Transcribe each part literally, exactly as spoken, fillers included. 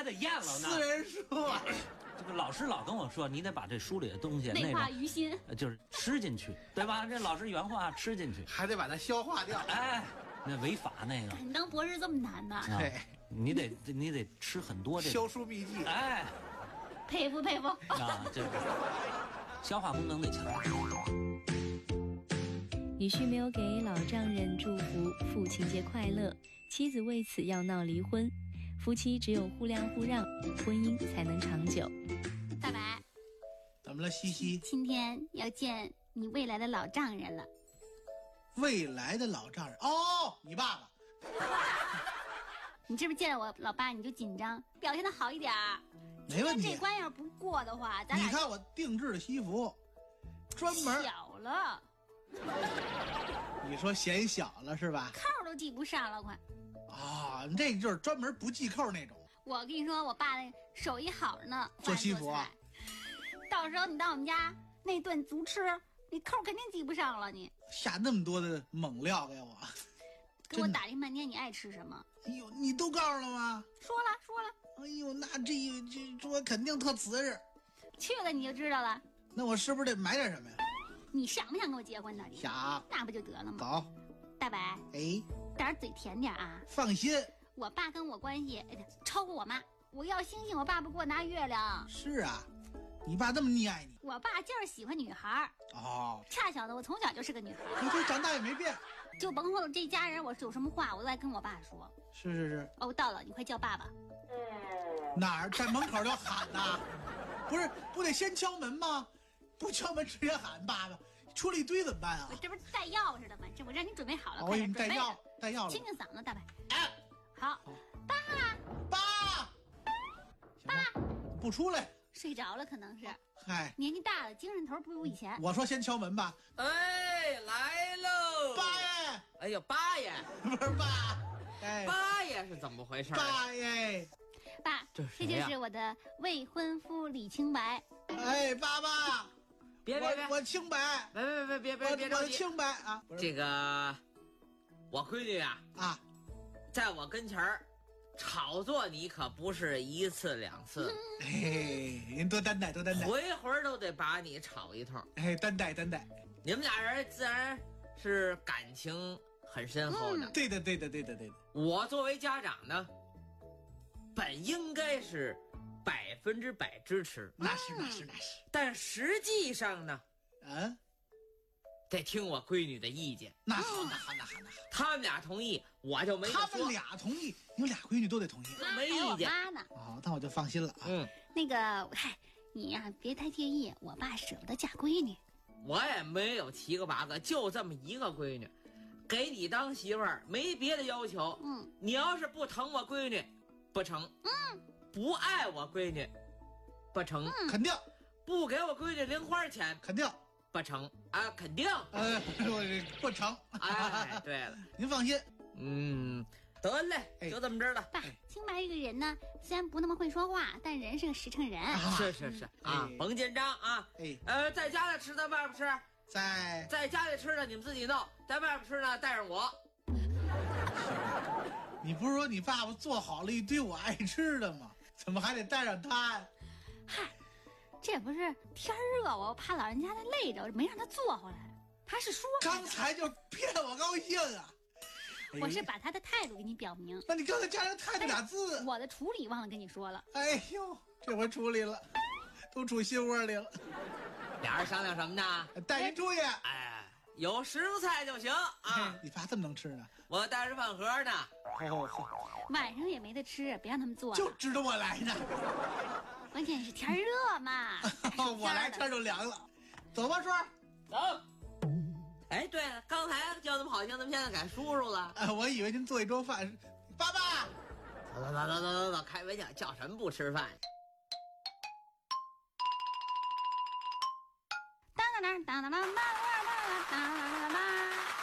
还得验了呢。 私人书啊。 这个老师老跟我说，你得把这书里的东西内化于心， 就是吃进去，对吧？这老师原话吃进去， 还得把它消化掉。 哎，那违法那个。 你当博士这么难呢？ 对， 你得你得吃很多这消书秘籍。 哎， 佩服佩服啊，这消化功能得强。 女婿没有给老丈人祝福父亲节快乐，妻子为此要闹离婚。夫妻只有互谅互让，婚姻才能长久。 大白， 怎么了，西西？ 今天要见你未来的老丈人了。 未来的老丈人？哦，你爸爸。 你这不见了我老爸你就紧张，表现的好一点。 没问题。 这关要是不过的话，咱俩你看我定制的西服，专门小了。 你说显小了是吧？ 扣都系不上了，快。 啊，这就是专门不系扣那种。 我跟你说，我爸那手艺好着呢， 做西服啊。 到时候你到我们家那顿足吃，你扣肯定系不上了。你下那么多的猛料给我， 给我打听半天，你爱吃什么？ 哎呦，你都告诉了吗？ 说了说了。 哎呦，那这这我肯定特瓷实。 去了你就知道了。 那我是不是得买点什么呀？ 你想不想跟我结婚到底？ 想。 那不就得了吗？ 走。 大白， 哎， 点嘴甜点啊！ 放心， 我爸跟我关系哎超过我妈。我要星星，我爸不给我拿月亮。 是啊，你爸那么溺爱你。 我爸就是喜欢女孩哦， 恰巧的我从小就是个女孩。 你这长大也没变。 就甭说这家人，我有什么话我都来跟我爸说。 是是是。 哦，到了，你快叫爸爸。 哪儿在门口就喊呐？不是，不得先敲门吗？不敲门直接喊爸爸。出了一堆怎么办啊？ 我这不是带钥匙的吗？这我让你准备好了， 哦、 快点带药，带药了。 清清嗓子，大白。 哎， 好，爸， 爸， 爸， 不出来， 睡着了可能是。 嗨， 年纪大了，精神头不如以前。 我说先敲门吧。 哎，来喽！ 八爷， 哎呦，八爷， 不是爸，哎， 八爷是怎么回事？ 八爷， 爸，这这就是我的未婚夫李清白。 哎，爸爸。 别别别！ 我清白！ 别别别别别别着急！ 我清白啊！ 这个，我闺女啊啊， 在我跟前儿炒作你可不是一次两次。 哎，您多担待多担待， 回回都得把你炒一通。 哎，担待担待。 你们俩人自然是感情很深厚的。 嗯、对的对的对的对的。 我作为家长呢，本应该是百分之百支持， 那是那是那是， 但实际上呢， 嗯， 得听我闺女的意见。 那好那好那好那好， 他们俩同意，我就没得说。 他们俩同意，你们俩闺女都得同意， 没意见。 妈呢？ 哦，那我就放心了啊。 嗯， 那个，嗨，你呀、啊、别太介意，我爸舍不得嫁闺女。 我也没有七个八个，就这么一个闺女，给你当媳妇儿，没别的要求。 嗯， 你要是不疼我闺女，不成。 嗯。 不爱我闺女，不成， 嗯、 肯定； 不给我闺女零花钱， 肯定， 不成啊，肯定。 呃，我不成。 哎，对了， 您放心。 嗯，得嘞，就这么着了。 爸，清白这个人呢，虽然不那么会说话，但人是个实诚人。 啊、是是是、嗯、啊，甭紧张啊。 哎， 呃，在家里吃的，外边吃。 在在家里吃的你们自己弄，在外边吃呢带上我。 你不是说你爸爸做好了一堆我爱吃的吗？怎么还得带上他呀？ 嗨，这不是天热，我怕老人家他累着，没让他坐回来。他是说刚才就骗我高兴啊！ 我是把他的态度给你表明。 那你刚才加上态度俩字， 我的处理忘了跟你说了。 哎呦，这回处理了，都处心窝里了。 俩人商量什么呢？ 带您出去。 哎，有食蔬菜就行啊。 你爸这么能吃呢？ 我带着饭盒呢。 哦， 晚上也没得吃，别让他们做了。 就知道我来呢。 关键是天热嘛。 我来天就凉了。走吧，叔。 走。哎，对了，刚才叫那么好听，怎么现在改叔叔了？ 啊，我以为您做一桌饭。爸爸。 走走走走走走走，开玩笑，叫什么不吃饭？ 当当当当当当当当当当。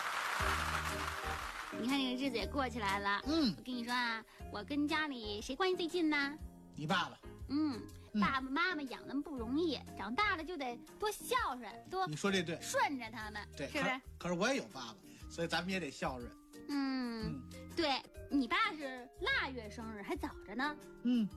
你看这个日子也过起来了。 嗯， 我跟你说啊，我跟家里谁关系最近呢？ 你爸爸。 嗯，爸爸妈妈养那么不容易，长大了就得多孝顺，多你说这对， 顺着他们， 对， 是不是？ 可是我也有爸爸，所以咱们也得孝顺。 嗯，嗯对你爸是腊月生日，还早着呢。 嗯，